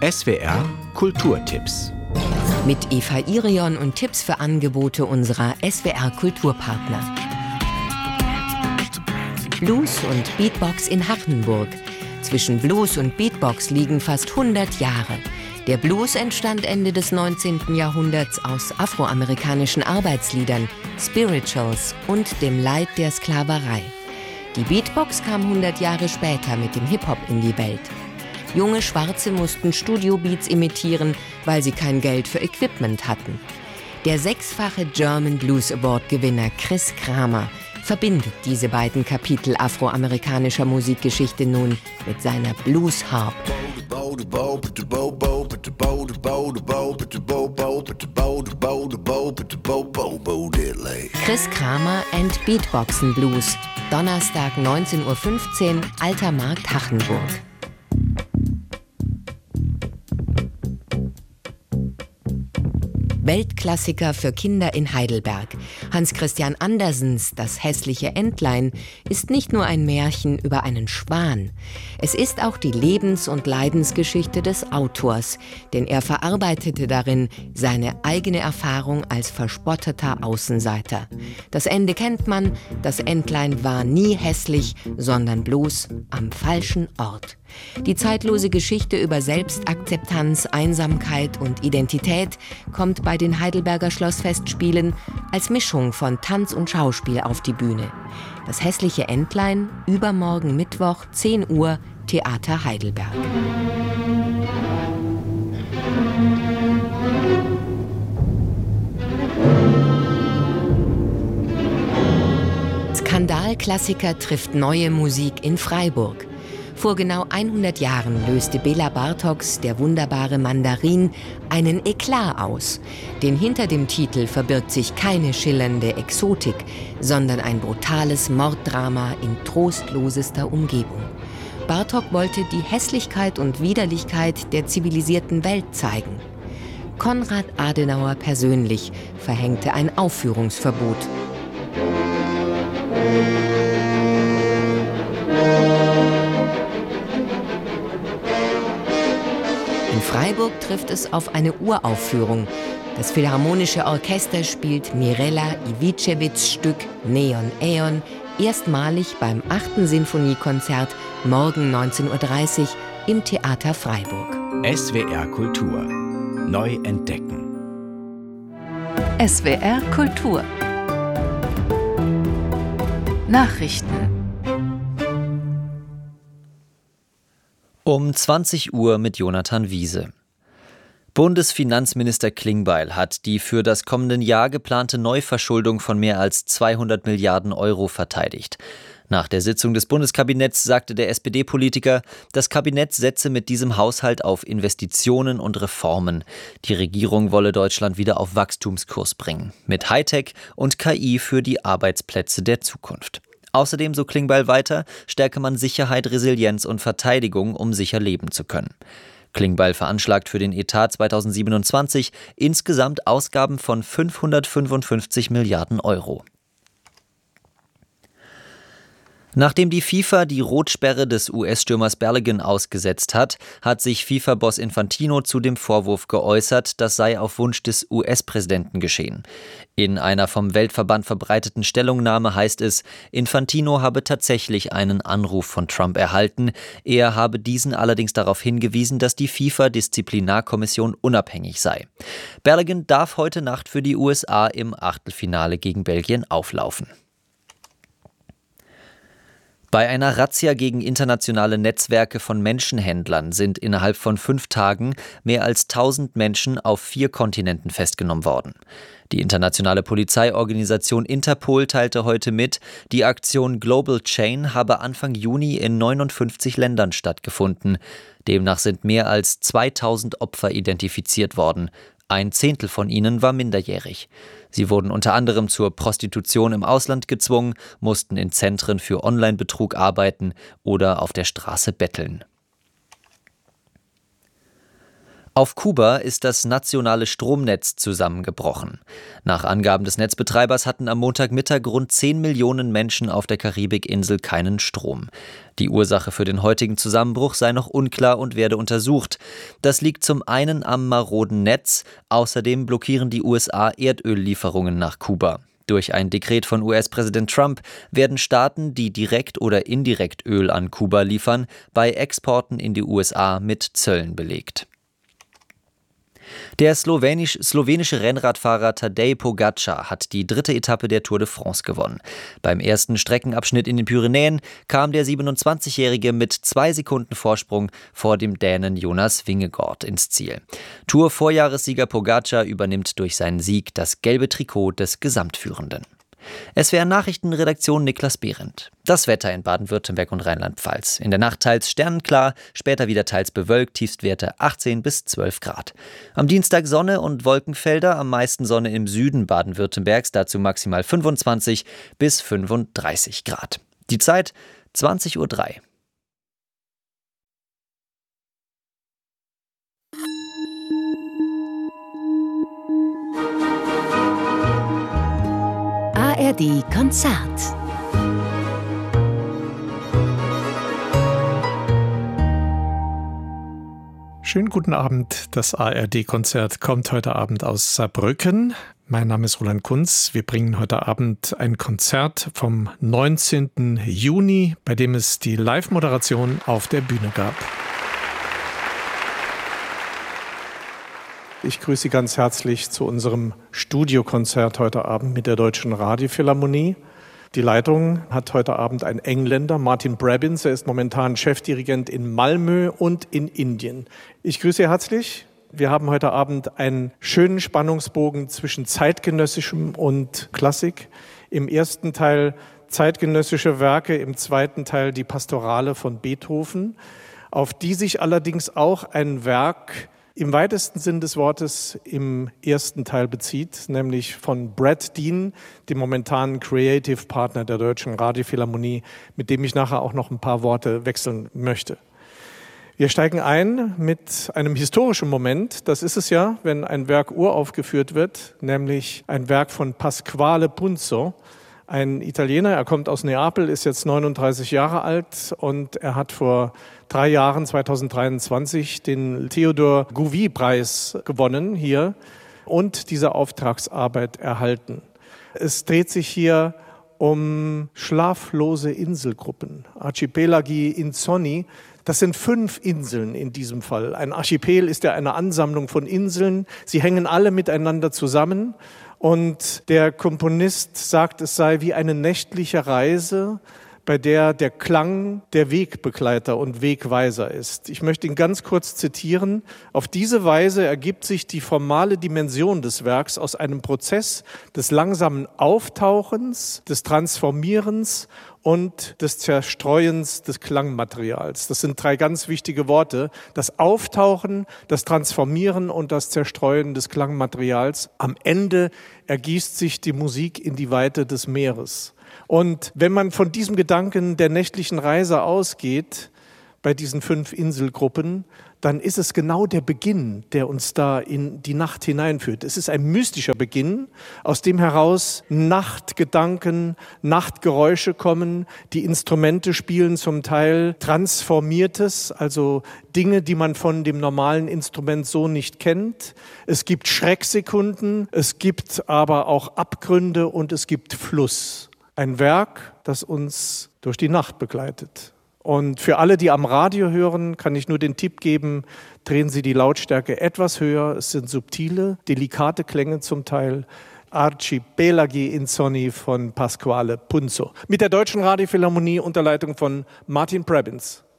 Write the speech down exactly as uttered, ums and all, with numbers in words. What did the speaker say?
S W R Kulturtipps. Mit Eva Irion und Tipps für Angebote unserer S W R Kulturpartner. Blues und Beatbox in Hachenburg. Zwischen Blues und Beatbox liegen fast hundert Jahre. Der Blues entstand Ende des neunzehnten Jahrhunderts aus afroamerikanischen Arbeitsliedern, Spirituals und dem Leid der Sklaverei. Die Beatbox kam hundert Jahre später mit dem Hip-Hop in die Welt. Junge Schwarze mussten Studio-Beats imitieren, weil sie kein Geld für Equipment hatten. Der sechsfache German Blues Award-Gewinner Chris Kramer verbindet diese beiden Kapitel afroamerikanischer Musikgeschichte nun mit seiner Blues Harp. Chris Kramer and Beatboxen Blues, Donnerstag neunzehn Uhr fünfzehn, Alter Markt Hachenburg. Weltklassiker für Kinder in Heidelberg. Hans Christian Andersens Das hässliche Entlein ist nicht nur ein Märchen über einen Schwan. Es ist auch die Lebens- und Leidensgeschichte des Autors, denn er verarbeitete darin seine eigene Erfahrung als verspotteter Außenseiter. Das Ende kennt man, das Entlein war nie hässlich, sondern bloß am falschen Ort. Die zeitlose Geschichte über Selbstakzeptanz, Einsamkeit und Identität kommt bei den Heidelberger Schlossfestspielen als Mischung von Tanz und Schauspiel auf die Bühne. Das hässliche Entlein, übermorgen Mittwoch, zehn Uhr, Theater Heidelberg. Skandalklassiker trifft neue Musik in Freiburg. Vor genau hundert Jahren löste Bela Bartoks Der wunderbare Mandarin einen Eklat aus. Denn hinter dem Titel verbirgt sich keine schillernde Exotik, sondern ein brutales Morddrama in trostlosester Umgebung. Bartok wollte die Hässlichkeit und Widerlichkeit der zivilisierten Welt zeigen. Konrad Adenauer persönlich verhängte ein Aufführungsverbot. In Freiburg trifft es auf eine Uraufführung. Das Philharmonische Orchester spielt Mirella Ivicevics Stück Neon Aeon erstmalig beim achten Sinfoniekonzert morgen neunzehn Uhr dreißig im Theater Freiburg. S W R Kultur. Neu entdecken. S W R Kultur. Nachrichten. Um zwanzig Uhr mit Jonathan Wiese. Bundesfinanzminister Klingbeil hat die für das kommende Jahr geplante Neuverschuldung von mehr als zweihundert Milliarden Euro verteidigt. Nach der Sitzung des Bundeskabinetts sagte der S P D-Politiker, das Kabinett setze mit diesem Haushalt auf Investitionen und Reformen. Die Regierung wolle Deutschland wieder auf Wachstumskurs bringen. Mit Hightech und K I für die Arbeitsplätze der Zukunft. Außerdem, so Klingbeil weiter, stärke man Sicherheit, Resilienz und Verteidigung, um sicher leben zu können. Klingbeil veranschlagt für den Etat zweitausendsiebenundzwanzig insgesamt Ausgaben von fünfhundertfünfundfünfzig Milliarden Euro. Nachdem die FIFA die Rotsperre des U S-Stürmers Balogun ausgesetzt hat, hat sich FIFA-Boss Infantino zu dem Vorwurf geäußert, das sei auf Wunsch des U S-Präsidenten geschehen. In einer vom Weltverband verbreiteten Stellungnahme heißt es, Infantino habe tatsächlich einen Anruf von Trump erhalten. Er habe diesen allerdings darauf hingewiesen, dass die FIFA-Disziplinarkommission unabhängig sei. Balogun darf heute Nacht für die U S A im Achtelfinale gegen Belgien auflaufen. Bei einer Razzia gegen internationale Netzwerke von Menschenhändlern sind innerhalb von fünf Tagen mehr als tausend Menschen auf vier Kontinenten festgenommen worden. Die internationale Polizeiorganisation Interpol teilte heute mit, die Aktion Global Chain habe Anfang Juni in neunundfünfzig Ländern stattgefunden. Demnach sind mehr als zweitausend Opfer identifiziert worden. Ein Zehntel von ihnen war minderjährig. Sie wurden unter anderem zur Prostitution im Ausland gezwungen, mussten in Zentren für Online-Betrug arbeiten oder auf der Straße betteln. Auf Kuba ist das nationale Stromnetz zusammengebrochen. Nach Angaben des Netzbetreibers hatten am Montagmittag rund zehn Millionen Menschen auf der Karibikinsel keinen Strom. Die Ursache für den heutigen Zusammenbruch sei noch unklar und werde untersucht. Das liegt zum einen am maroden Netz, außerdem blockieren die U S A Erdöllieferungen nach Kuba. Durch ein Dekret von U S-Präsident Trump werden Staaten, die direkt oder indirekt Öl an Kuba liefern, bei Exporten in die U S A mit Zöllen belegt. Der slowenisch, slowenische Rennradfahrer Tadej Pogačar hat die dritte Etappe der Tour de France gewonnen. Beim ersten Streckenabschnitt in den Pyrenäen kam der siebenundzwanzigjährige mit zwei Sekunden Vorsprung vor dem Dänen Jonas Vingegaard ins Ziel. Tour-Vorjahressieger Pogačar übernimmt durch seinen Sieg das gelbe Trikot des Gesamtführenden. S W R Nachrichtenredaktion Niklas Behrendt. Das Wetter in Baden-Württemberg und Rheinland-Pfalz. In der Nacht teils sternenklar, später wieder teils bewölkt, Tiefstwerte achtzehn bis zwölf Grad. Am Dienstag Sonne und Wolkenfelder, am meisten Sonne im Süden Baden-Württembergs, dazu maximal fünfundzwanzig bis fünfunddreißig Grad. Die Zeit zwanzig Uhr drei. A R D Konzert. Schönen guten Abend. Das A R D-Konzert kommt heute Abend aus Saarbrücken. Mein Name ist Roland Kunz. Wir bringen heute Abend ein Konzert vom neunzehnten Juni, bei dem es die Live-Moderation auf der Bühne gab. Ich grüße Sie ganz herzlich zu unserem Studiokonzert heute Abend mit der Deutschen Radiophilharmonie. Die Leitung hat heute Abend ein Engländer, Martin Brabbins. Er ist momentan Chefdirigent in Malmö und in Indien. Ich grüße Sie herzlich. Wir haben heute Abend einen schönen Spannungsbogen zwischen zeitgenössischem und Klassik. Im ersten Teil zeitgenössische Werke, im zweiten Teil die Pastorale von Beethoven, auf die sich allerdings auch ein Werk im weitesten Sinn des Wortes im ersten Teil bezieht, nämlich von Brad Dean, dem momentanen Creative Partner der Deutschen Radiophilharmonie, mit dem ich nachher auch noch ein paar Worte wechseln möchte. Wir steigen ein mit einem historischen Moment. Das ist es ja, wenn ein Werk uraufgeführt wird, nämlich ein Werk von Pasquale Punzo, ein Italiener. Er kommt aus Neapel, ist jetzt neununddreißig Jahre alt und er hat vor drei Jahren, zweitausenddreiundzwanzig, den Theodor Gouvier-Preis gewonnen hier und diese Auftragsarbeit erhalten. Es dreht sich hier um schlaflose Inselgruppen, Archipelagi Insonni. Das sind fünf Inseln in diesem Fall. Ein Archipel ist ja eine Ansammlung von Inseln. Sie hängen alle miteinander zusammen. Und der Komponist sagt, es sei wie eine nächtliche Reise, bei der der Klang der Wegbegleiter und Wegweiser ist. Ich möchte ihn ganz kurz zitieren. Auf diese Weise ergibt sich die formale Dimension des Werks aus einem Prozess des langsamen Auftauchens, des Transformierens und des Zerstreuens des Klangmaterials. Das sind drei ganz wichtige Worte. Das Auftauchen, das Transformieren und das Zerstreuen des Klangmaterials. Am Ende ergießt sich die Musik in die Weite des Meeres. Und wenn man von diesem Gedanken der nächtlichen Reise ausgeht, bei diesen fünf Inselgruppen, dann ist es genau der Beginn, der uns da in die Nacht hineinführt. Es ist ein mystischer Beginn, aus dem heraus Nachtgedanken, Nachtgeräusche kommen. Die Instrumente spielen zum Teil Transformiertes, also Dinge, die man von dem normalen Instrument so nicht kennt. Es gibt Schrecksekunden, es gibt aber auch Abgründe und es gibt Fluss. Ein Werk, das uns durch die Nacht begleitet. Und für alle, die am Radio hören, kann ich nur den Tipp geben, drehen Sie die Lautstärke etwas höher. Es sind subtile, delikate Klänge zum Teil. Archipelagi Insonni von Pasquale Punzo. Mit der Deutschen Radiophilharmonie unter Leitung von Martin Brabbins.